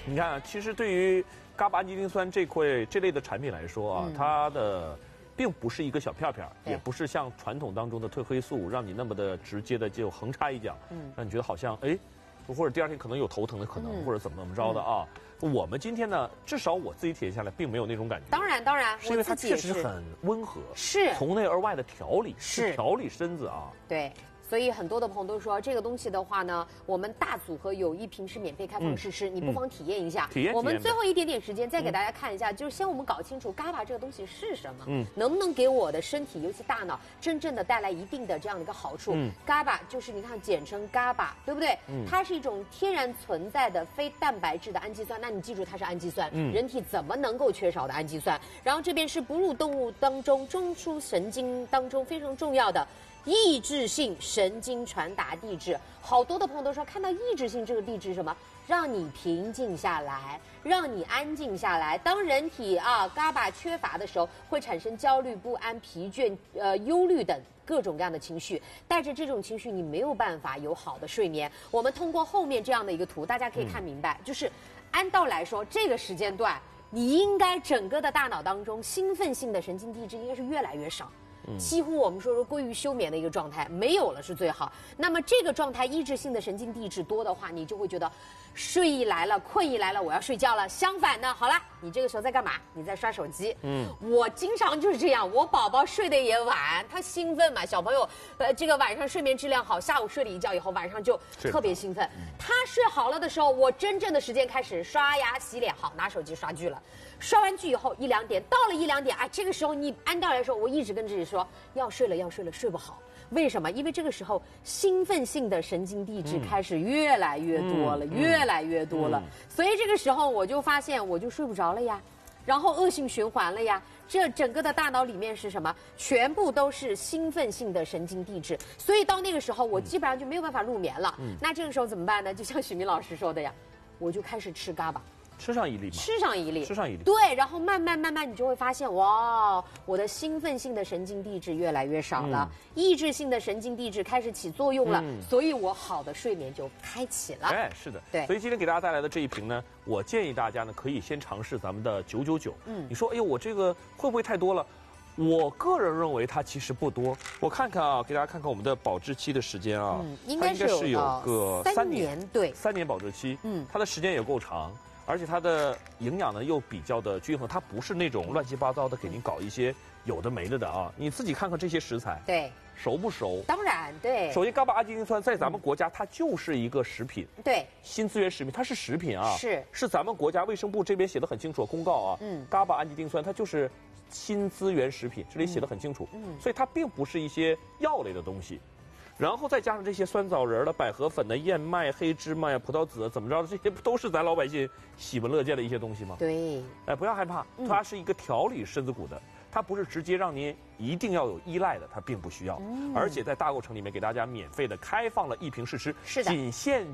你看，其实对于伽巴氨基丁酸这类的产品来说啊，它的并不是一个小片片，也不是像传统当中的褪黑素，让你那么的直接的就横插一脚，让你觉得好像哎，或者第二天可能有头疼的可能，或者怎么着的啊。我们今天呢，至少我自己体验下来，并没有那种感觉。 当然， 是因为它确实很温和， 是从内而外的调理， 是调理身子啊。 对。所以很多的朋友都说，这个东西的话呢，我们大组合有1瓶是免费开放试吃，你不妨体验一下。我们最后一点点时间，再给大家看一下，就是先我们搞清楚伽巴这个东西是什么，能不能给我的身体，尤其大脑，真正的带来一定的这样的一个好处。伽巴就是你看，简称伽巴，对不对？它是一种天然存在的非蛋白质的氨基酸，那你记住它是氨基酸，人体怎么能够缺少的氨基酸？然后这边是哺乳动物当中中枢神经当中非常重要的抑制性神经传达递质。好多的朋友都说，看到抑制性这个递质是什么？让你平静下来，让你安静下来。当人体伽巴缺乏的时候，会产生焦虑、不安、疲倦、忧虑等各种各样的情绪。带着这种情绪，你没有办法有好的睡眠。我们通过后面这样的一个图，大家可以看明白，就是按道理来说，这个时间段你应该整个的大脑当中兴奋性的神经递质应该是越来越少。几乎我们说是归于休眠的一个状态，没有了是最好。那么这个状态抑制性的神经递质多的话，你就会觉得睡意来了，困意来了，我要睡觉了。相反呢，好了，你这个时候在干嘛？你在刷手机。我经常就是这样，我宝宝睡得也晚，他兴奋嘛，小朋友这个晚上睡眠质量好，下午睡了一觉以后，晚上就特别兴奋。他睡好了的时候，我真正的时间开始刷牙洗脸，好拿手机刷剧了。刷完剧以后1、2点，到了1、2点，哎，这个时候你按道理来说，我一直跟自己说要睡了，睡不好。为什么？因为这个时候兴奋性的神经递质开始越来越多了，越来越多了。所以这个时候我就发现我就睡不着了呀，然后恶性循环了呀。这整个的大脑里面是什么？全部都是兴奋性的神经递质。所以到那个时候，我基本上就没有办法入眠了。那这个时候怎么办呢？就像许明老师说的呀，我就开始吃伽巴。 吃上一粒嘛， 吃上一粒， 吃上一粒， 对，然后慢慢你就会发现，哇，我的兴奋性的神经递质越来越少了，抑制性的神经递质开始起作用了，所以我好的睡眠就开启了。 哎，是的， 对。 所以今天给大家带来的这一瓶呢，我建议大家呢可以先尝试咱们的999。你说，哎呦，我这个会不会太多了？我个人认为它其实不多。我看看啊，给大家看看我们的保质期的时间啊， 应该是有个3年，对 ，3年保质期。它的时间也够长。而且它的营养呢又比较的均衡，它不是那种乱七八糟的给您搞一些有的没的的啊。你自己看看这些食材， 对， 熟不熟？ 当然对。 首先，伽巴氨基丁酸在咱们国家它就是一个食品， 对， 新资源食品，它是食品啊， 是咱们国家卫生部这边写的很清楚公告啊，伽巴氨基丁酸它就是新资源食品，这里写的很清楚，所以它并不是一些药类的东西。然后再加上这些酸枣仁的、百合粉的、燕麦、黑芝麻呀、葡萄籽，怎么着的，这些不都是咱老百姓喜闻乐见的一些东西吗？ 对。 哎，不要害怕，它是一个调理身子骨的，它不是直接让您一定要有依赖的，它并不需要。而且在大购城里面给大家免费的开放了1瓶试吃， 是的， 仅限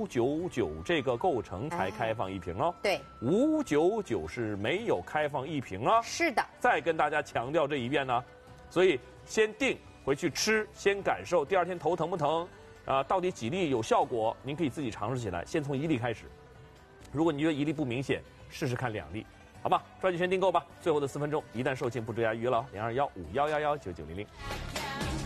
999这个购城才开放1瓶哦。 对 ，599是没有开放1瓶啊。 是的。 再跟大家强调这一遍呢，所以先定。回去吃，先感受，第2天头疼不疼？到底几粒有效果？您可以自己尝试起来，先从1粒开始。如果你觉得1粒不明显，试试看2粒，好吧？抓紧先订购吧。最后的4分钟，一旦售罄不追加预约了，0215111990。